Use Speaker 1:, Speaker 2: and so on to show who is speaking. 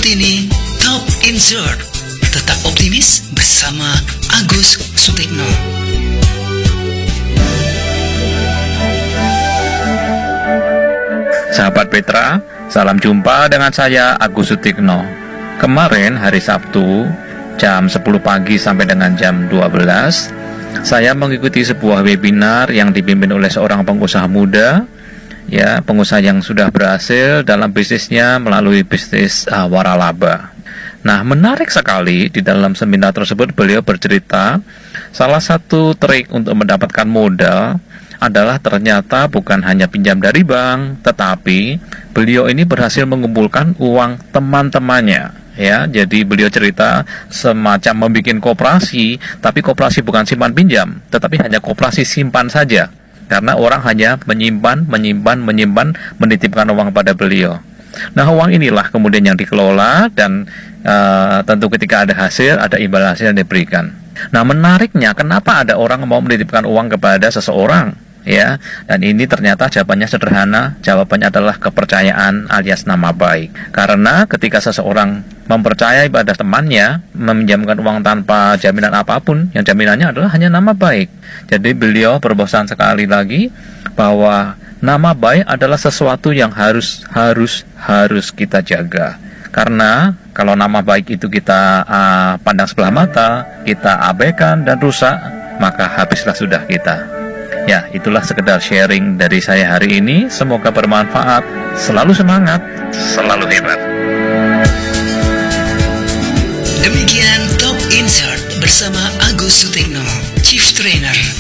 Speaker 1: ini Top Insert. Tetap optimis bersama Agus Sutikno.
Speaker 2: Sahabat Petra, salam jumpa dengan saya Agus Sutikno. Kemarin hari Sabtu jam 10 pagi sampai dengan jam 12, saya mengikuti sebuah webinar yang dipimpin oleh seorang pengusaha muda, ya, pengusaha yang sudah berhasil dalam bisnisnya melalui bisnis waralaba. Nah, menarik sekali di dalam seminar tersebut beliau bercerita salah satu trik untuk mendapatkan modal adalah ternyata bukan hanya pinjam dari bank, tetapi beliau ini berhasil mengumpulkan uang teman-temannya. Ya, jadi beliau cerita semacam membuat koperasi, tapi koperasi bukan simpan pinjam, tetapi hanya koperasi simpan saja. Karena orang hanya menyimpan, menitipkan uang pada beliau. Nah, uang inilah kemudian yang dikelola dan tentu ketika ada hasil, ada imbal hasil yang diberikan. Nah, menariknya kenapa ada orang mau menitipkan uang kepada seseorang, ya? Dan ini ternyata jawabannya sederhana, jawabannya adalah kepercayaan alias nama baik. Karena ketika seseorang mempercayai pada temannya, meminjamkan uang tanpa jaminan apapun, yang jaminannya adalah hanya nama baik. Jadi beliau berpesan sekali lagi bahwa nama baik adalah sesuatu yang harus kita jaga. Karena kalau nama baik itu kita pandang sebelah mata, kita abaikan dan rusak, maka habislah sudah kita. Ya, itulah sekedar sharing dari saya hari ini. Semoga bermanfaat. Selalu semangat, selalu hebat.
Speaker 1: Demikian Top Insert bersama Agus Sutikno, Chief Trainer.